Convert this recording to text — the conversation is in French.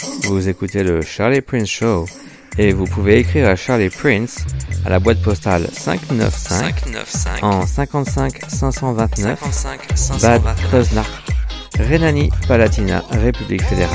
Vous écoutez le Charlie Prince Show et vous pouvez écrire à Charlie Prince à la boîte postale 595 en 55 529 Bad Kreuznach, Rhénanie-Palatinat, République fédérale